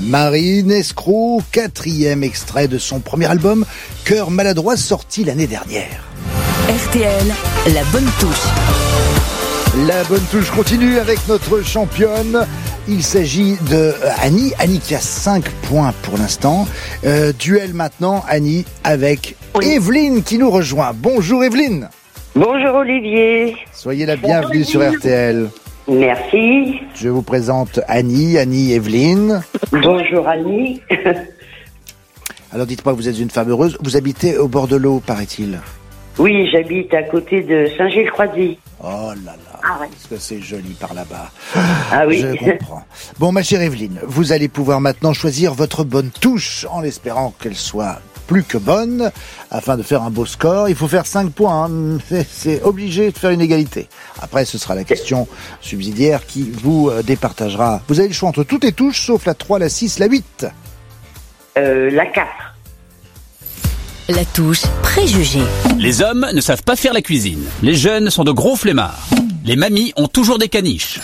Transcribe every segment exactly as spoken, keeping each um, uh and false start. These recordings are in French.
Marine Escroc, quatrième extrait de son premier album, Cœur maladroit, sorti l'année dernière. R T L, la bonne touche. La bonne touche continue avec notre championne. Il s'agit de Annie. Annie qui a cinq points pour l'instant. Euh, duel maintenant, Annie, avec oui. Evelyne qui nous rejoint. Bonjour Evelyne. Bonjour Olivier. Soyez la bienvenue sur R T L. Merci. Je vous présente Annie, Annie Evelyne. Bonjour Annie. Alors dites-moi, vous êtes une femme heureuse. Vous habitez au bord de l'eau, paraît-il. Oui, j'habite à côté de Saint-Gilles-Croisy. Oh là là, ah ouais. Est-ce que c'est joli par là-bas. Ah oui. Je comprends. Bon, ma chère Evelyne, vous allez pouvoir maintenant choisir votre bonne touche, en espérant qu'elle soit plus que bonne, afin de faire un beau score. Il faut faire cinq points, hein. c'est, c'est obligé de faire une égalité. Après, ce sera la question subsidiaire qui vous euh, départagera. Vous avez le choix entre toutes les touches, sauf la trois, la six, la huit. Euh, la quatre. La touche préjugée. Les hommes ne savent pas faire la cuisine. Les jeunes sont de gros flemmards. Les mamies ont toujours des caniches.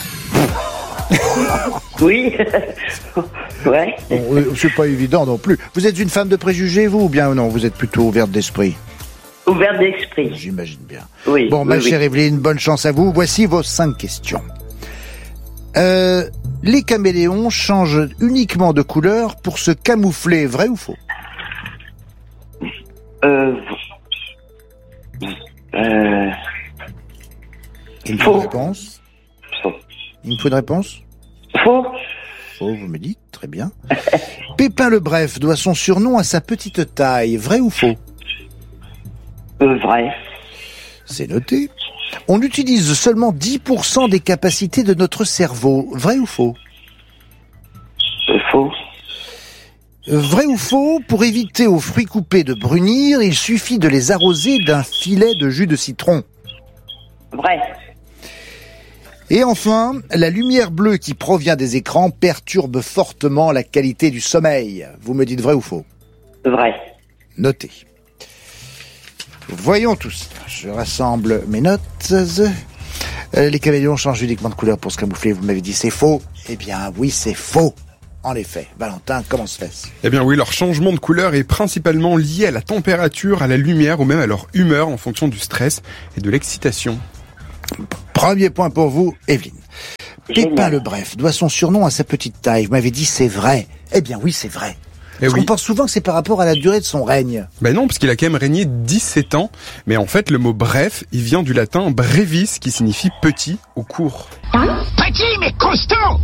Oui. Ouais. Bon, c'est pas évident non plus. Vous êtes une femme de préjugés, vous, ou bien non? Vous êtes plutôt ouverte d'esprit? Ouverte d'esprit. J'imagine bien. Oui. Bon, ma oui, chère oui. Evelyne, bonne chance à vous. Voici vos cinq questions. Euh, les caméléons changent uniquement de couleur pour se camoufler, vrai ou faux? Euh... Euh... Il me faut Faux. une réponse. Faux. Il me faut une réponse. Faux. Faux, vous me dites. Très bien. Pépin le Bref doit son surnom à sa petite taille, vrai ou faux? Euh, vrai. C'est noté. On utilise seulement dix pour cent des capacités de notre cerveau, vrai ou faux? Euh, faux. Vrai ou faux, pour éviter aux fruits coupés de brunir, il suffit de les arroser d'un filet de jus de citron. Vrai. Et enfin, la lumière bleue qui provient des écrans perturbe fortement la qualité du sommeil. Vous me dites vrai ou faux? Vrai. Notez. Voyons tout ça. Je rassemble mes notes. Euh, les caméléons changent uniquement de couleur pour se camoufler. Vous m'avez dit c'est faux. Eh bien oui, c'est faux. En effet. Valentin, comment se fait-ce? Eh bien oui, leur changement de couleur est principalement lié à la température, à la lumière ou même à leur humeur en fonction du stress et de l'excitation. Premier point pour vous, Evelyne. Pépin le Bref doit son surnom à sa petite taille. Vous m'avez dit c'est vrai. Eh bien oui, c'est vrai. Eh Parce oui. qu'on pense souvent que c'est par rapport à la durée de son règne. Ben non, parce qu'il a quand même régné dix-sept ans. Mais en fait, le mot bref, il vient du latin brevis, qui signifie petit ou court. Petit mais costaud.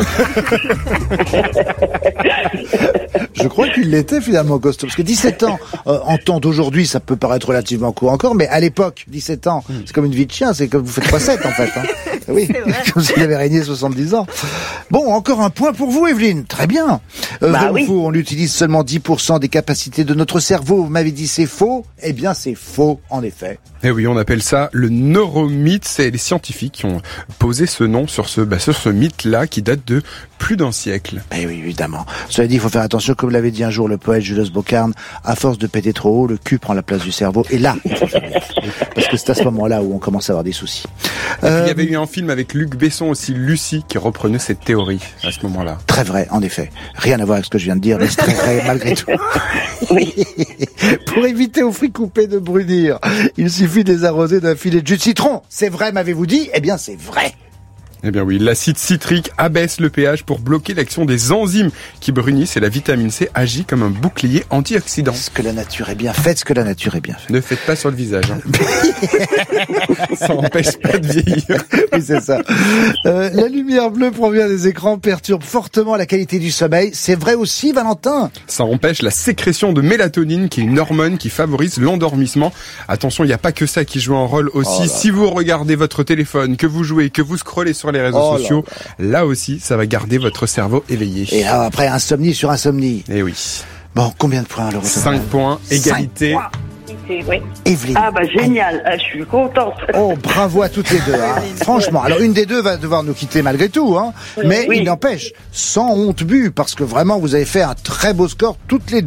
Je crois qu'il l'était finalement costaud. Parce que dix-sept ans, euh, en temps d'aujourd'hui, ça peut paraître relativement court encore, mais à l'époque, dix-sept ans, c'est comme une vie de chien, c'est comme vous faites pas sept en fait. Hein. Oui, comme s'il avait régné soixante-dix ans. Bon, encore un point pour vous, Evelyne. Très bien. Euh, Bah vrai oui. ou faux, on utilise seulement dix pour cent des capacités de notre cerveau. Vous m'avez dit c'est faux. Eh bien, c'est faux, en effet. Eh oui, on appelle ça le neuromythe. C'est les scientifiques qui ont posé ce nom sur ce, bah, sur ce mythe-là qui date de plus d'un siècle. Eh oui, évidemment. Cela dit, il faut faire attention, comme l'avait dit un jour le poète Jules Bocarn, à force de péter trop haut, le cul prend la place du cerveau. Et là, il faut faire gaffe. Parce que c'est à ce moment-là où on commence à avoir des soucis. Euh, Il y avait eu un film avec Luc Besson aussi, Lucie, qui reprenait cette théorie à ce moment-là. Très vrai, en effet. Rien à voir avec ce que je viens de dire, mais c'est très vrai malgré tout. Oui. Pour éviter aux fruits coupés de brunir, il suffit de les arroser d'un filet de jus de citron. C'est vrai, m'avez-vous dit? Eh bien, c'est vrai. Eh bien oui, l'acide citrique abaisse le pH pour bloquer l'action des enzymes qui brunissent et la vitamine C agit comme un bouclier antioxydant. Ce que la nature est bien faite, ce que la nature est bien faite. Ne faites pas sur le visage. Hein. Ça n'empêche pas de vieillir. Oui, c'est ça. Euh, la lumière bleue provient des écrans, perturbe fortement la qualité du sommeil. C'est vrai aussi, Valentin? Ça empêche la sécrétion de mélatonine, qui est une hormone qui favorise l'endormissement. Attention, il n'y a pas que ça qui joue un rôle aussi. Oh là si vous regardez votre téléphone, que vous jouez, que vous scrollez sur les réseaux Oh là sociaux, là. là aussi, ça va garder votre cerveau éveillé. Et là, après, insomnie sur insomnie. Eh oui. Bon, combien de points alors? cinq points, égalité. Cinq C'est- oui. Evelyne. Ah bah génial, ah, je suis contente. Oh, bravo à toutes les deux. Hein. Franchement, alors une des deux va devoir nous quitter malgré tout, hein. Mais Oui. il n'empêche, sans honte but, parce que vraiment vous avez fait un très beau score toutes les deux.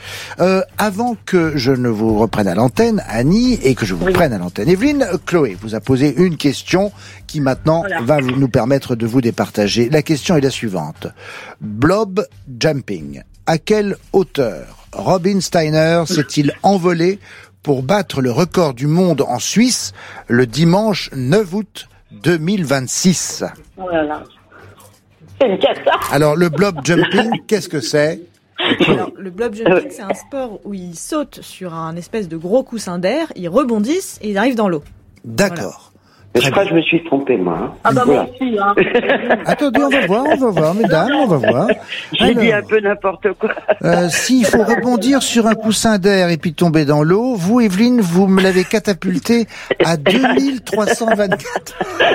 Euh, avant que je ne vous reprenne à l'antenne, Annie, et que je vous Oui. prenne à l'antenne, Evelyne, Chloé vous a posé une question qui maintenant Voilà. va vous- nous permettre de vous départager. La question est la suivante. Blob jumping. À quelle hauteur Robin Steiner s'est-il envolé pour battre le record du monde en Suisse le dimanche neuf août deux mille vingt-six? Oh là là. C'est une cata. Alors, le blob jumping, qu'est-ce que c'est? Alors, le blob jumping, c'est un sport où ils sautent sur un espèce de gros coussin d'air, ils rebondissent et ils arrivent dans l'eau. D'accord. Je Très crois bien. que je me suis trompée, moi. hein. Ah bah Voilà. moi aussi, hein. Attendez, on va voir, on va voir, mesdames, on va voir. J'ai dit Alors, un peu n'importe quoi. euh, s'il faut rebondir sur un coussin d'air et puis tomber dans l'eau, vous, Evelyne, vous me l'avez catapulté à deux mille trois cent vingt-quatre.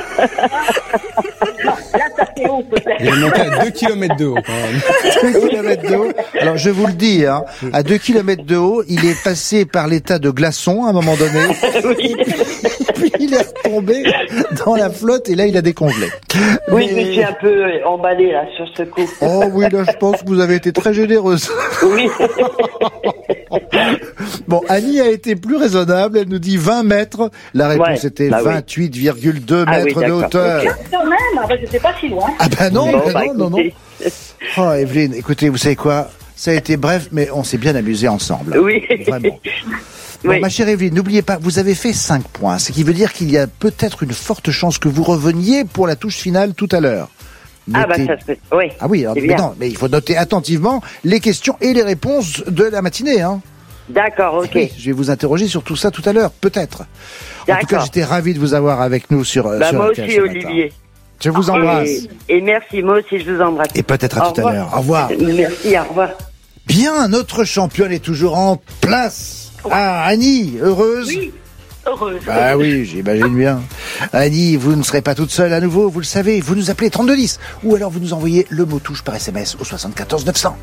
Il est monté à deux kilomètres de haut, quand même. deux kilomètres de haut. Alors, je vous le dis, hein, à deux kilomètres de haut, il est passé par l'état de glaçon à un moment donné. Oui, Puis il est retombé dans la flotte et là, il a décongelé. oui je Mais- me suis un peu euh, emballée, là, sur ce coup. Oh oui, là, je pense que vous avez été très généreuse. Oui. Bon, Annie a été plus raisonnable. Elle nous dit vingt mètres. La réponse Ouais, était bah oui. vingt-huit virgule deux Ah oui, mètres de d'accord. hauteur. Ok. Quand même, bah, j'étais pas si loin. Ah ben non, Bon, ben bah, non, non, non. écoutez. Oh, Evelyne, écoutez, vous savez quoi? Ça a été bref, mais on s'est bien amusé ensemble. Oui. Vraiment. Bon, Oui. ma chère Evelyne, n'oubliez pas, vous avez fait cinq points, ce qui veut dire qu'il y a peut-être une forte chance que vous reveniez pour la touche finale tout à l'heure. Ah bah Notez- ça se oui. Ah oui, alors, c'est mais bien. non, mais il faut noter attentivement les questions et les réponses de la matinée, hein. D'accord, ok. Oui, je vais vous interroger sur tout ça tout à l'heure, peut-être. En tout cas, D'accord. j'étais ravi de vous avoir avec nous sur, Bah sur moi R T L aussi, ce matin. Olivier. Je vous embrasse. Et, et merci, moi aussi, je vous embrasse. Et peut-être à Au tout à revoir. l'heure. Au revoir. Merci, au revoir. Bien, notre championne est toujours en place. Ah, Annie, heureuse? Oui, heureuse. Ah oui, j'imagine bien. Annie, vous ne serez pas toute seule à nouveau, vous le savez. Vous nous appelez trente-deux dix ou alors vous nous envoyez le mot touche par S M S au soixante-quatorze neuf cents.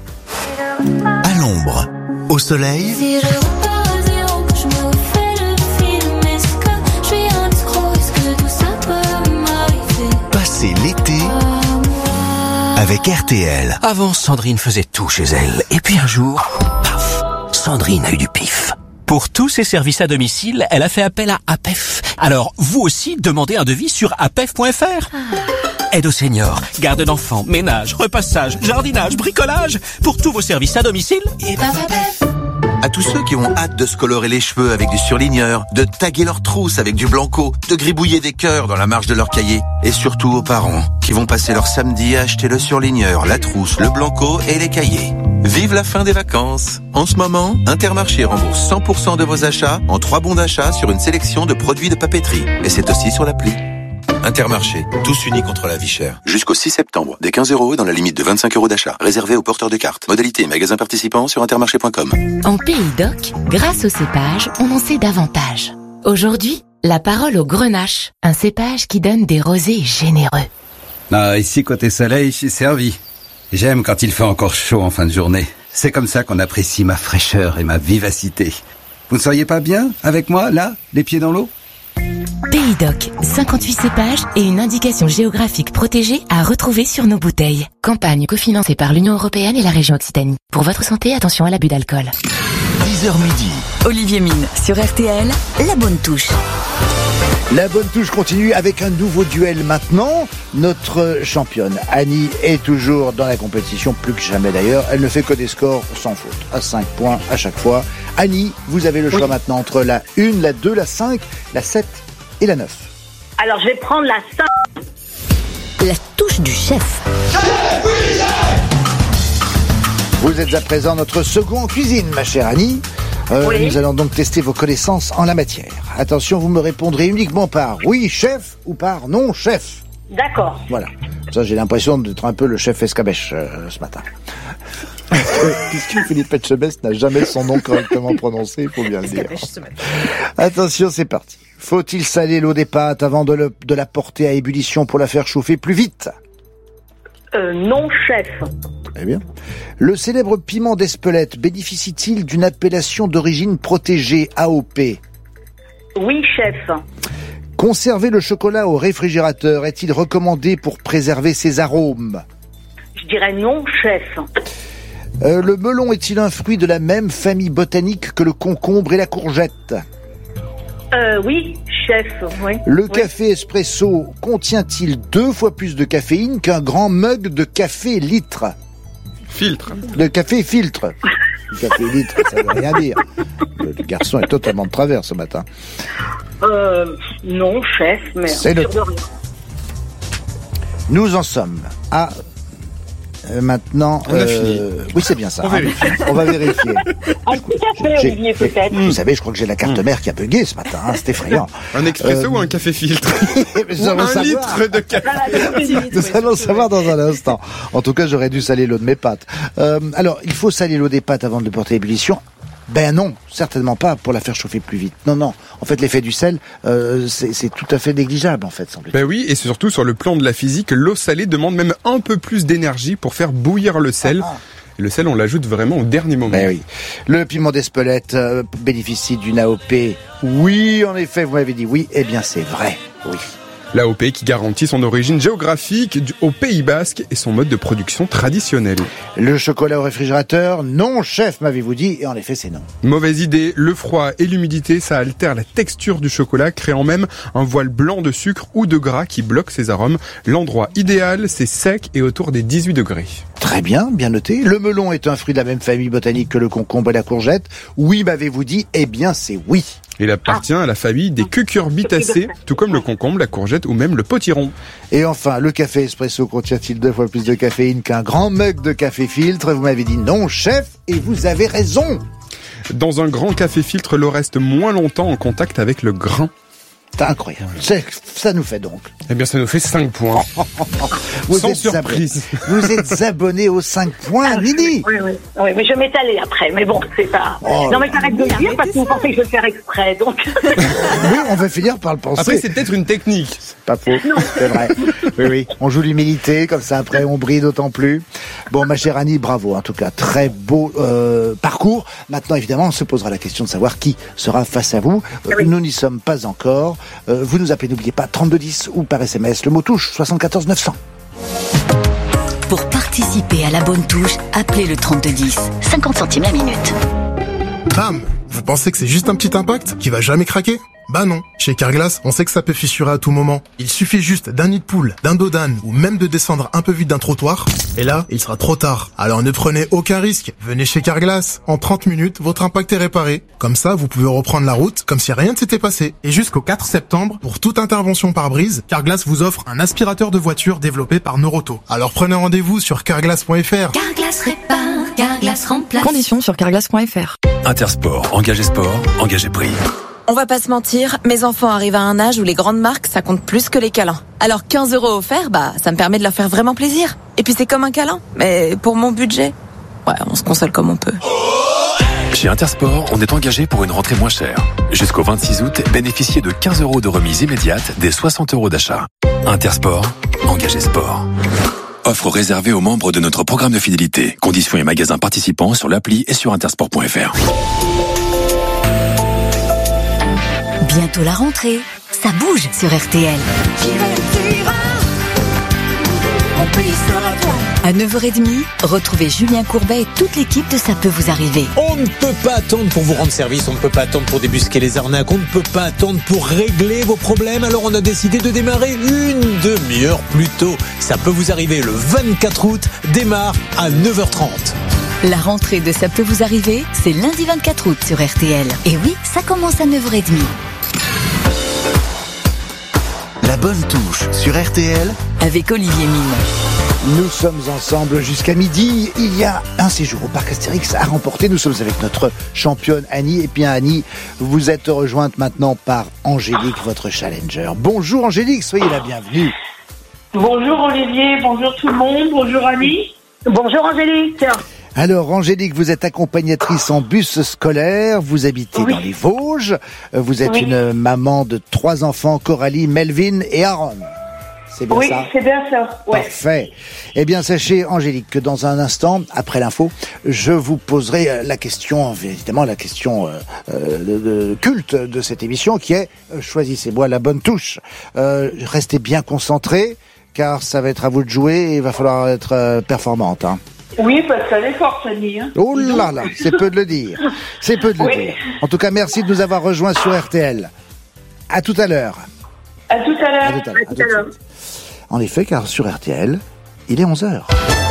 À l'ombre, au soleil, Si je repars à zéro, que je me refais le film, est-ce que je suis un escroc, est-ce que tout ça peut m'arriver passez l'été à moi? avec R T L. Avant, Sandrine faisait tout chez elle. Et puis un jour, paf, Sandrine a eu du pif. Pour tous ses services à domicile, elle a fait appel à A P E F. Alors, vous aussi, demandez un devis sur A P E F point F R. Aide aux seniors, garde d'enfants, ménage, repassage, jardinage, bricolage. Pour tous vos services à domicile, Et bah, bah, bah. À tous ceux qui ont hâte de se colorer les cheveux avec du surligneur, de taguer leurs trousses avec du blanco, de gribouiller des cœurs dans la marge de leur cahier. Et surtout aux parents qui vont passer leur samedi à acheter le surligneur, la trousse, le blanco et les cahiers. Vive la fin des vacances! En ce moment, Intermarché rembourse cent pour cent de vos achats en trois bons d'achat sur une sélection de produits de papeterie. Et c'est aussi sur l'appli. Intermarché, tous unis contre la vie chère. Jusqu'au six septembre, des quinze euros dans la limite de vingt-cinq euros d'achat, réservé aux porteurs de cartes. Modalité et magasins participants sur intermarché point com. En Pays d'Oc, grâce au cépage, on en sait davantage. Aujourd'hui, la parole au grenache, un cépage qui donne des rosés généreux. Ah, ici, côté soleil, je suis servi. J'aime quand il fait encore chaud en fin de journée. C'est comme ça qu'on apprécie ma fraîcheur et ma vivacité. Vous ne seriez pas bien avec moi, là, les pieds dans l'eau? Pays d'Oc, cinquante-huit cépages et une indication géographique protégée à retrouver sur nos bouteilles. Campagne cofinancée par l'Union européenne et la région Occitanie. Pour votre santé, attention à l'abus d'alcool. dix heures midi. Olivier Mine sur R T L, la bonne touche. La bonne touche continue avec un nouveau duel maintenant. Notre championne Annie est toujours dans la compétition, plus que jamais d'ailleurs. Elle ne fait que des scores sans faute, à cinq points à chaque fois. Annie, vous avez le choix Oui. maintenant entre la un, la deux, la cinq, la sept et la neuf. Alors, je vais prendre la cinq. La touche du chef. Vous êtes à présent notre second en cuisine, ma chère Annie. Euh, Oui. Nous allons donc tester vos connaissances en la matière. Attention, vous me répondrez uniquement par oui, chef, ou par non, chef. D'accord. Voilà. Ça, j'ai l'impression d'être un peu le chef escabèche euh, ce matin. Puisque Philippe Etchebest n'a jamais son nom correctement prononcé, il faut bien le dire. Attention, c'est parti. Faut-il saler l'eau des pâtes avant de, le, de la porter à ébullition pour la faire chauffer plus vite? Euh, non, chef. Très bien. Le célèbre piment d'Espelette bénéficie-t-il d'une appellation d'origine protégée A O P? Oui, chef. Conserver le chocolat au réfrigérateur est-il recommandé pour préserver ses arômes? Je dirais non, chef. Euh, le melon est-il un fruit de la même famille botanique que le concombre et la courgette? Euh, oui, chef, oui. Le oui. café espresso contient-il deux fois plus de caféine qu'un grand mug de café litre? Filtre. Le café filtre. Le café litre, ça veut rien dire. Le garçon est totalement de travers ce matin. Euh, non, chef, mais... C'est le... Nous en sommes à... Euh, maintenant, on a euh, fini. Oui, c'est bien ça. On vérifie. On va vérifier. Un petit café, J'ai- Olivier, peut-être. Vous savez, je crois que j'ai la carte mère qui a bugué ce matin. Hein, c'est effrayant. Un expresso Euh, ou un café filtre? Nous Ou allons un savoir. litre de café. Nous allons savoir dans un instant. En tout cas, j'aurais dû saler l'eau de mes pâtes. Euh, alors, il faut saler l'eau des pâtes avant de le porter à ébullition. Ben non, certainement pas pour la faire chauffer plus vite. Non, non. En fait, l'effet du sel, euh, c'est c'est tout à fait négligeable, en fait, semble-t-il. Ben oui, et surtout sur le plan de la physique, l'eau salée demande même un peu plus d'énergie pour faire bouillir le sel. Ah, ah. Et le sel, on l'ajoute vraiment au dernier moment. Ben oui. Le piment d'Espelette euh, bénéficie d'une A O P. Oui, en effet, vous m'avez dit oui. Eh bien, c'est vrai. Oui. L'A O P qui garantit son origine géographique du- au Pays Basque et son mode de production traditionnel. Le chocolat au réfrigérateur, non, chef, m'avez-vous dit. Et en effet, c'est non. Mauvaise idée, le froid et l'humidité, ça altère la texture du chocolat, créant même un voile blanc de sucre ou de gras qui bloque ses arômes. L'endroit idéal, c'est sec et autour des dix-huit degrés. Très bien, bien noté. Le melon est un fruit de la même famille botanique que le concombre et la courgette. Oui, m'avez-vous dit. Eh bien, c'est oui. Il appartient à la famille des cucurbitacées, tout comme le concombre, la courgette ou même le potiron. Et enfin, le café espresso contient-il deux fois plus de caféine qu'un grand mug de café filtre? Vous m'avez dit non, chef, et vous avez raison. Dans un grand café filtre, l'eau reste moins longtemps en contact avec le grain. C'est incroyable. C'est- Ça nous fait donc. Eh bien, ça nous fait cinq points. Vous Sans êtes surprise. abonné- Vous êtes abonné aux cinq points, Nini. Oui, oui, oui, mais je vais m'étaler après, mais bon, c'est pas... Oh, non, mais j'arrête de le dire parce que vous pensez que je vais le faire exprès, donc... Oui, on va finir par le penser. Après, c'est peut-être une technique. Pas faux, c'est vrai. Oui, oui. On joue l'humilité, comme ça après on brille d'autant plus. Bon, ma chère Annie, bravo. En tout cas, très beau euh, parcours. Maintenant, évidemment, on se posera la question de savoir qui sera face à vous. Euh, oui. Nous n'y sommes pas encore. Euh, vous nous appelez, n'oubliez pas, trente-deux dix ou par S M S. Le mot touche, soixante-quatorze neuf cents. Pour participer à la bonne touche, appelez le trente-deux dix. cinquante centimes la minute. Bam! Vous pensez que c'est juste un petit impact qui va jamais craquer? Bah non. Chez Carglass, on sait que ça peut fissurer à tout moment. Il suffit juste d'un nid de poule, d'un dos d'âne ou même de descendre un peu vite d'un trottoir. Et là, il sera trop tard. Alors ne prenez aucun risque. Venez chez Carglass. En trente minutes, votre impact est réparé. Comme ça, vous pouvez reprendre la route comme si rien ne s'était passé. Et jusqu'au quatre septembre, pour toute intervention par brise, Carglass vous offre un aspirateur de voiture développé par Noroto. Alors prenez rendez-vous sur carglass point f r. Carglass répare, Carglass remplace. Conditions sur carglass point f r. Intersport, engagé sport, engagé prix. On va pas se mentir, mes enfants arrivent à un âge où les grandes marques, ça compte plus que les câlins. Alors quinze euros offerts, bah, ça me permet de leur faire vraiment plaisir. Et puis c'est comme un câlin, mais pour mon budget, ouais, on se console comme on peut. Chez Intersport, on est engagé pour une rentrée moins chère. Jusqu'au vingt-six août, bénéficiez de quinze euros de remise immédiate des soixante euros d'achat. Intersport, engagé sport. Offre réservée aux membres de notre programme de fidélité. Conditions et magasins participants sur l'appli et sur intersport point f r. Bientôt la rentrée, ça bouge sur R T L. À neuf heures trente, retrouvez Julien Courbet et toute l'équipe de Ça peut vous arriver. On ne peut pas attendre pour vous rendre service, on ne peut pas attendre pour débusquer les arnaques, on ne peut pas attendre pour régler vos problèmes, alors on a décidé de démarrer une demi-heure plus tôt. Ça peut vous arriver le vingt-quatre août, démarre à neuf heures trente. La rentrée de Ça peut vous arriver, c'est lundi vingt-quatre août sur R T L. Et oui, ça commence à neuf heures trente. La bonne touche sur R T L avec Olivier Mine. Nous sommes ensemble jusqu'à midi. Il y a un séjour au parc Astérix à remporter. Nous sommes avec notre championne Annie. Et bien Annie, vous êtes rejointe maintenant par Angélique, votre challenger. Bonjour Angélique, soyez la bienvenue. Bonjour Olivier, bonjour tout le monde, bonjour Annie. Bonjour Angélique. Alors Angélique, vous êtes accompagnatrice en bus scolaire, vous habitez oui. dans les Vosges, vous êtes oui. une maman de trois enfants, Coralie, Melvin et Aaron. C'est bien oui, ça? Oui, c'est bien ça. Ouais. Parfait. Eh bien, sachez, Angélique, que dans un instant, après l'info, je vous poserai la question, évidemment, la question euh, de, de culte de cette émission, qui est euh, choisissez-moi la bonne touche. Euh, restez bien concentrés, car ça va être à vous de jouer et il va falloir être euh, performante. Hein. Oui, parce qu'elle est forte, Annie. Hein. Oh là là, c'est peu de le dire. C'est peu de le Oui. dire. En tout cas, merci de nous avoir rejoints sur R T L. À tout à l'heure. À tout à l'heure. À tout à l'heure. À tout de suite. En effet, car sur R T L, il est onze heures.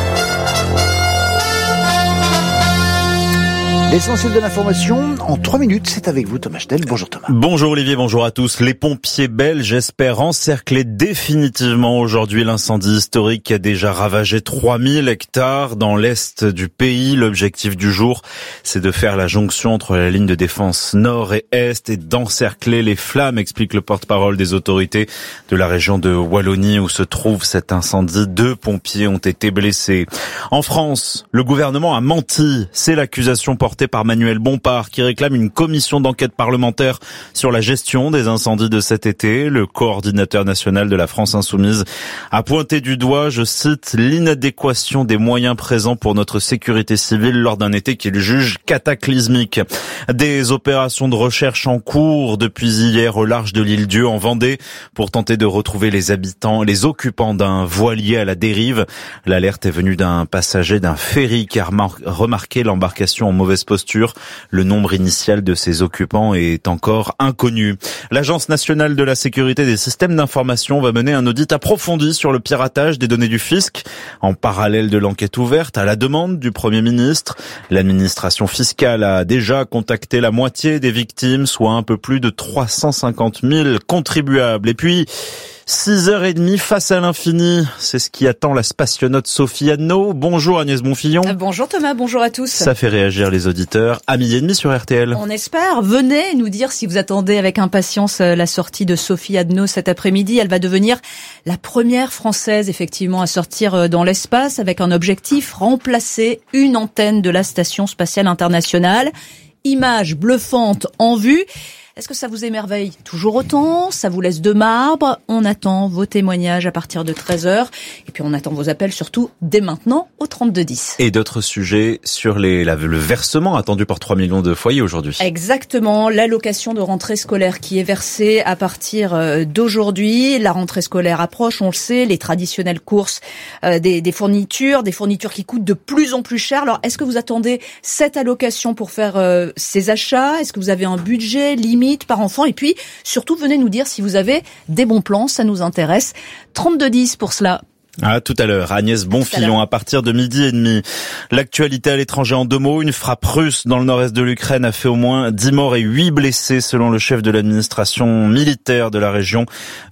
L'essentiel de l'information, en trois minutes, c'est avec vous, Thomas Chtel. Bonjour Thomas. Bonjour Olivier, bonjour à tous. Les pompiers belges espèrent encercler définitivement aujourd'hui l'incendie historique qui a déjà ravagé trois mille hectares dans l'est du pays. L'objectif du jour, c'est de faire la jonction entre la ligne de défense nord et est et d'encercler les flammes, explique le porte-parole des autorités de la région de Wallonie où se trouve cet incendie. Deux pompiers ont été blessés. En France, le gouvernement a menti. C'est l'accusation portée par Manuel Bompard qui réclame une commission d'enquête parlementaire sur la gestion des incendies de cet été. Le coordinateur national de la France Insoumise a pointé du doigt, je cite, l'inadéquation des moyens présents pour notre sécurité civile lors d'un été qu'il juge cataclysmique. Des opérations de recherche en cours depuis hier au large de l'île Dieu en Vendée pour tenter de retrouver les habitants, les occupants d'un voilier à la dérive. L'alerte est venue d'un passager d'un ferry qui a remarqué l'embarcation en mauvaise posture. Le nombre initial de ses occupants est encore inconnu. L'Agence nationale de la sécurité des systèmes d'information va mener un audit approfondi sur le piratage des données du fisc, en parallèle de l'enquête ouverte à la demande du Premier ministre. L'administration fiscale a déjà contacté la moitié des victimes, soit un peu plus de trois cent cinquante mille contribuables. Et puis, six heures trente face à l'infini, c'est ce qui attend la spationaute Sophie Adno. Bonjour Agnès Bonfillon. Bonjour Thomas, bonjour à tous. Ça fait réagir les auditeurs. À midi et demi sur R T L. On espère. Venez nous dire si vous attendez avec impatience la sortie de Sophie Adno cet après-midi. Elle va devenir la première Française effectivement à sortir dans l'espace avec un objectif, remplacer une antenne de la Station Spatiale Internationale. Image bluffante en vue. Est-ce que ça vous émerveille toujours autant? Ça vous laisse de marbre? On attend vos témoignages à partir de treize heures. Et puis on attend vos appels surtout dès maintenant au trente-deux dix. Et d'autres sujets sur les, la, le versement attendu par trois millions de foyers aujourd'hui. Exactement. L'allocation de rentrée scolaire qui est versée à partir d'aujourd'hui. La rentrée scolaire approche, on le sait. Les traditionnelles courses euh, des, des fournitures, des fournitures qui coûtent de plus en plus cher. Alors est-ce que vous attendez cette allocation pour faire euh, ces achats? Est-ce que vous avez un budget limite par enfant? Et puis, surtout, venez nous dire si vous avez des bons plans, ça nous intéresse. trente-deux dix pour cela. À tout à l'heure, Agnès Bonfillon, à, à partir de midi et demi. L'actualité à l'étranger en deux mots. Une frappe russe dans le nord-est de l'Ukraine a fait au moins dix morts et huit blessés selon le chef de l'administration militaire de la région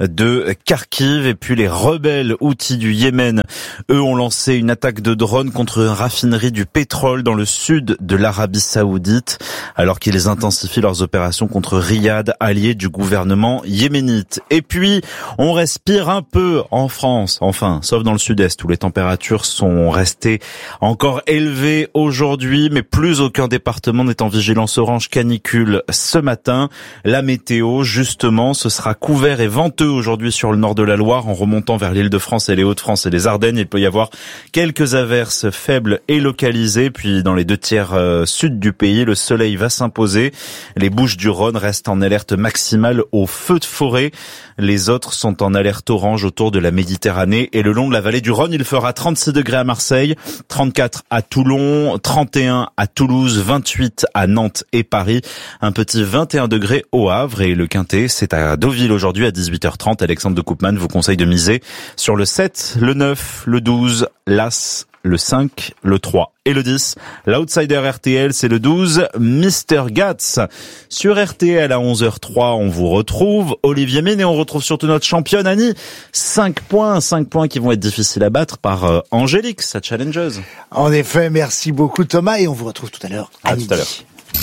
de Kharkiv. Et puis les rebelles houthis du Yémen, eux, ont lancé une attaque de drone contre une raffinerie du pétrole dans le sud de l'Arabie Saoudite, alors qu'ils intensifient leurs opérations contre Riyad, allié du gouvernement yéménite. Et puis, on respire un peu en France, enfin, sauf dans le sud-est où les températures sont restées encore élevées aujourd'hui, mais plus aucun département n'est en vigilance orange canicule ce matin. La météo, justement, ce sera couvert et venteux aujourd'hui sur le nord de la Loire en remontant vers l'Île-de-France et les Hauts-de-France et les Ardennes. Il peut y avoir quelques averses faibles et localisées, puis dans les deux tiers euh, sud du pays, le soleil va s'imposer. Les Bouches-du-Rhône restent en alerte maximale au feu de forêt. Les autres sont en alerte orange autour de la Méditerranée et le long de la vallée du Rhône. Il fera trente-six degrés à Marseille, trente-quatre à Toulon, trente et un à Toulouse, vingt-huit à Nantes et Paris, un petit vingt et un degrés au Havre. Et le Quintet, c'est à Deauville aujourd'hui à dix-huit heures trente. Alexandre de Koopman vous conseille de miser sur le sept, le neuf, le douze, l'As, le cinq, le trois et le dix. L'outsider R T L, c'est le douze, Mister Gats. Sur R T L à onze heures trois, on vous retrouve Olivier Mine et on retrouve surtout notre championne Annie. cinq points, cinq points qui vont être difficiles à battre par euh, Angélique, sa challengeuse. En effet, merci beaucoup Thomas et on vous retrouve tout à l'heure. À, à tout à l'heure.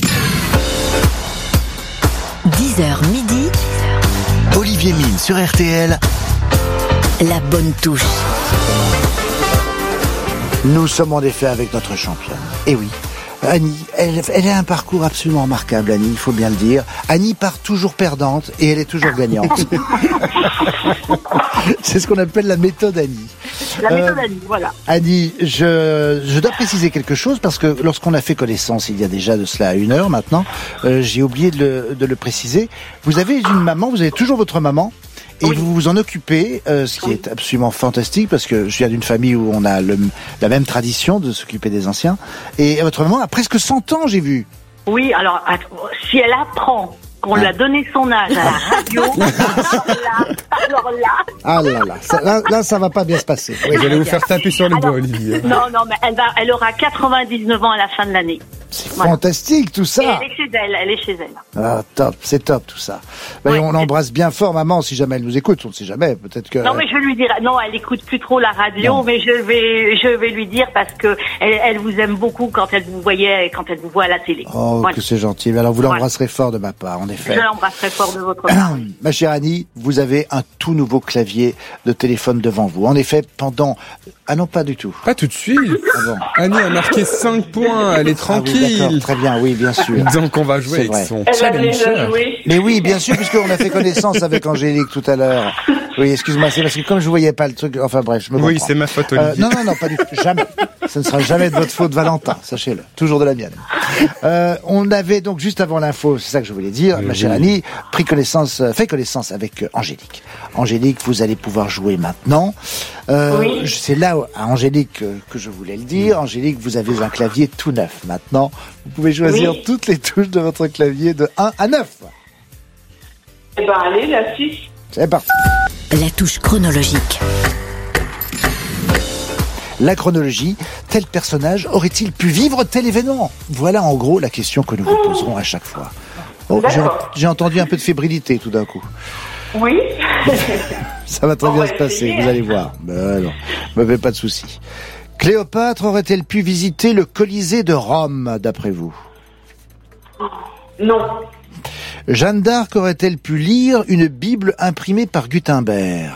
dix heures midi. Olivier Mine sur R T L. La bonne touche. Nous sommes en effet avec notre championne. Et oui, Annie, elle, elle a un parcours absolument remarquable, Annie, il faut bien le dire. Annie part toujours perdante et elle est toujours gagnante. C'est ce qu'on appelle la méthode Annie. La méthode euh, Annie, voilà. Annie, je, je dois préciser quelque chose parce que lorsqu'on a fait connaissance il y a déjà de cela une heure maintenant, euh, j'ai oublié de le, de le préciser. Vous avez une maman, vous avez toujours votre maman. et oui. vous vous en occupez, euh, ce qui oui. est absolument fantastique, parce que je viens d'une famille où on a le, la même tradition de s'occuper des anciens. Et votre maman a presque cent ans, j'ai vu. Oui, alors, si elle apprend qu'on lui a donné son âge à la radio, alors là, alors là... Ah là là, ça, là, là, ça va pas bien se passer. Oui, vous allez vous faire taper sur le doigt, Olivier. Non, non, mais elle, va, elle aura quatre-vingt-dix-neuf ans à la fin de l'année. C'est voilà. fantastique tout ça. Et elle est chez elle, elle est chez elle. Ah top, c'est top tout ça. Ben, ouais, on l'embrasse bien fort, maman, si jamais elle nous écoute, on ne sait jamais, peut-être que. Non mais je vais lui dire, non, elle écoute plus trop la radio, non. mais je vais, je vais lui dire parce que elle, elle vous aime beaucoup quand elle vous voyait, quand elle vous voit à la télé. Oh voilà. Que c'est gentil. Alors vous l'embrasserez voilà. fort de ma part, en effet. Je l'embrasserai fort de votre part. Ma chère Annie, vous avez un tout nouveau clavier de téléphone devant vous. En effet, pendant ah non pas du tout. Pas tout de suite. Ah bon. Annie a marqué cinq points, elle est tranquille. Ah oui, d'accord, très bien. Oui, bien sûr. Donc on va jouer avec vrai. son Elle a déjà joué. Mais oui, bien sûr, puisqu'on a fait connaissance avec Angélique tout à l'heure. Oui, excuse-moi, c'est parce que comme je voyais pas le truc, enfin bref, je me comprends. Oui, c'est ma faute, Olivier. Euh, non, non, non, pas du tout, jamais. Ce ne sera jamais de votre faute, Valentin, sachez-le. Toujours de la mienne. Euh, on avait donc, juste avant l'info, c'est ça que je voulais dire, oui, ma chère oui. Annie, pris connaissance, fait connaissance avec Angélique. Angélique, vous allez pouvoir jouer maintenant. Euh, oui. C'est là, à Angélique, que je voulais le dire. Angélique, vous avez un clavier tout neuf. Maintenant, vous pouvez choisir oui. toutes les touches de votre clavier de un à neuf. Eh ben, allez, la six. C'est parti. La touche chronologique. La chronologie, tel personnage aurait-il pu vivre tel événement? Voilà en gros la question que nous vous poserons à chaque fois. Oh, j'ai, j'ai entendu un peu de fébrilité tout d'un coup. Oui. Ça va très bien se passer, vous allez voir. Ben non, me faites pas de soucis. Cléopâtre aurait-elle pu visiter le Colisée de Rome, d'après vous? Non. Jeanne d'Arc aurait-elle pu lire une Bible imprimée par Gutenberg?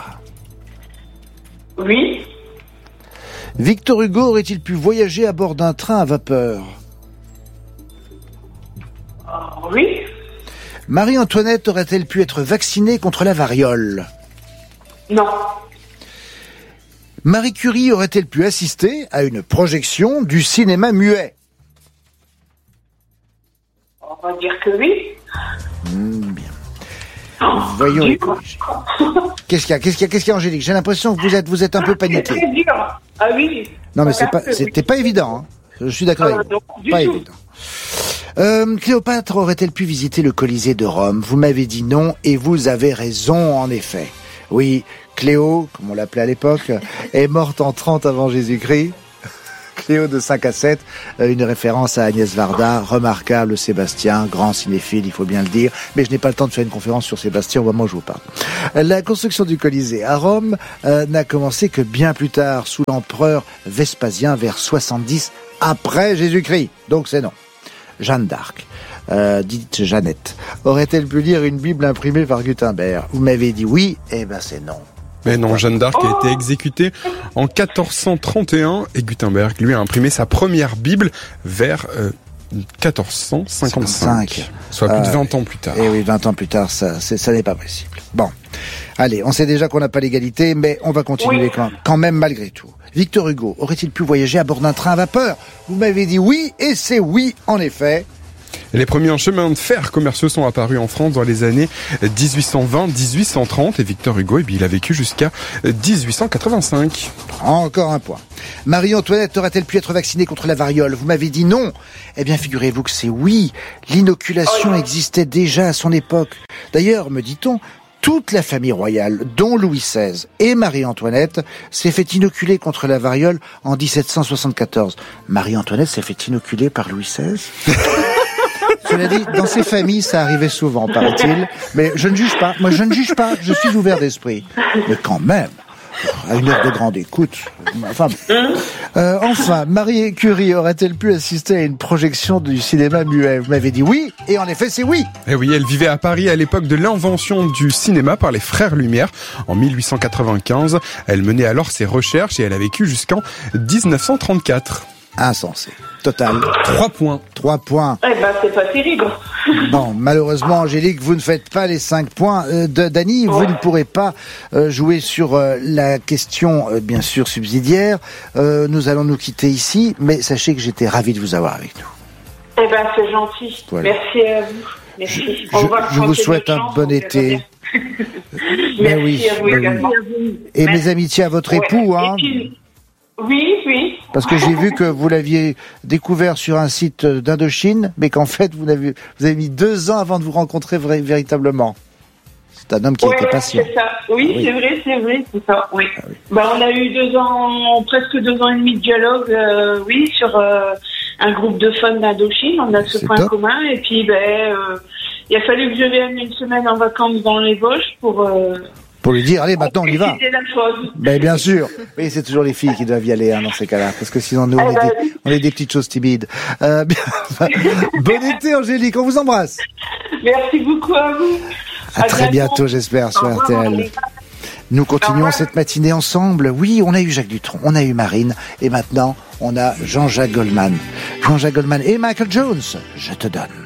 Oui. Victor Hugo aurait-il pu voyager à bord d'un train à vapeur? Uh, oui. Marie-Antoinette aurait-elle pu être vaccinée contre la variole? Non. Marie Curie aurait-elle pu assister à une projection du cinéma muet? On va dire que oui. Mmh, bien. Oh, Voyons les corriger. Qu'est-ce qu'il y a? Qu'est-ce qu'il y a? Qu'est-ce qu'il y a, Angélique? J'ai l'impression que vous êtes, vous êtes un peu paniqué. C'est très dur. Ah oui. Non, mais c'est pas, c'était pas évident, hein. Je suis d'accord avec vous. Pas tout. évident. Euh, Cléopâtre aurait-elle pu visiter le Colisée de Rome? Vous m'avez dit non, et vous avez raison, en effet. Oui, Cléo, comme on l'appelait à l'époque, est morte en trente avant Jésus-Christ. Cléo de cinq à sept, une référence à Agnès Varda, remarquable Sébastien, grand cinéphile, il faut bien le dire, mais je n'ai pas le temps de faire une conférence sur Sébastien au moment où je vous parle. La construction du Colisée à Rome euh, n'a commencé que bien plus tard, sous l'empereur Vespasien, vers soixante-dix après Jésus-Christ, donc c'est non. Jeanne d'Arc, euh, dite Jeannette, aurait-elle pu lire une Bible imprimée par Gutenberg? Vous m'avez dit oui, eh ben c'est non. Mais non, Jeanne d'Arc a été exécutée en quatorze cent trente et un et Gutenberg, lui, a imprimé sa première Bible vers euh, quatorze cent cinquante-cinq, cinquante-cinq. Soit plus de vingt ans plus tard. Et oui, vingt ans plus tard, ça, c'est, ça n'est pas possible. Bon, allez, on sait déjà qu'on n'a pas l'égalité, mais on va continuer oui. quand, quand même malgré tout. Victor Hugo aurait-il pu voyager à bord d'un train à vapeur? Vous m'avez dit oui, et c'est oui, en effet. Les premiers chemins de fer commerciaux sont apparus en France dans les années dix-huit cent vingt à dix-huit cent trente et Victor Hugo, eh bien, il a vécu jusqu'à dix-huit cent quatre-vingt-cinq. Encore un point. Marie-Antoinette aurait-elle pu être vaccinée contre la variole? Vous m'avez dit non. Eh bien, figurez-vous que c'est oui. L'inoculation existait déjà à son époque. D'ailleurs, me dit-on, toute la famille royale, dont Louis seize et Marie-Antoinette, s'est fait inoculer contre la variole en dix-sept cent soixante-quatorze. Marie-Antoinette s'est fait inoculer par Louis seize? Cela dit, dans ces familles, ça arrivait souvent, paraît-il. Mais je ne juge pas. Moi, je ne juge pas. Je suis ouvert d'esprit. Mais quand même, à une heure de grande écoute. Enfin, euh, enfin, Marie Curie aurait-elle pu assister à une projection du cinéma muet? Vous m'avez dit oui, et en effet, c'est oui. Eh oui, elle vivait à Paris à l'époque de l'invention du cinéma par les frères Lumière en mille huit cent quatre-vingt-quinze. Elle menait alors ses recherches et elle a vécu jusqu'en dix-neuf cent trente-quatre. Insensé. Total. Trois points. Trois points. Eh ben, c'est pas terrible. Bon, malheureusement, Angélique, vous ne faites pas les cinq points. Euh, de, Dany, ouais. Vous ne pourrez pas euh, jouer sur euh, la question, euh, bien sûr, subsidiaire. Euh, nous allons nous quitter ici, mais sachez que j'étais ravi de vous avoir avec nous. Eh ben, c'est gentil. Voilà. Merci à vous. Merci. Je, je, je vous souhaite un bon été. Ben oui, à vous, ben également. oui. Et Merci. mes amitiés à votre époux, Ouais. hein. Et puis, oui, oui. Parce que j'ai vu que vous l'aviez découvert sur un site d'Indochine, mais qu'en fait, vous avez, vous avez mis deux ans avant de vous rencontrer vra- véritablement. C'est un homme qui Ouais, était patient. c'est ça. Oui, Ah oui. c'est vrai, c'est vrai, c'est ça. Oui. Bah, on a eu deux ans, presque deux ans et demi de dialogue, euh, oui, sur euh, un groupe de fans d'Indochine. On a ce C'est point top. commun. Et puis, ben, euh, il a fallu que je vienne une semaine en vacances dans les Vosges pour. Euh, Pour lui dire, allez, maintenant on y va. C'était la chose. Ben bien sûr. Oui, c'est toujours les filles qui doivent y aller hein, dans ces cas-là, parce que sinon nous on Eh est, ben, des, on est des petites choses timides. Euh, bien... Bon été, Angélique, on vous embrasse. Merci beaucoup à vous. À, très bientôt, j'espère, sur Au revoir, R T L. Angélique. Nous continuons cette matinée ensemble. Oui, on a eu Jacques Dutronc, on a eu Marine, et maintenant on a Jean-Jacques Goldman. Jean-Jacques Goldman et Michael Jones. Je te donne.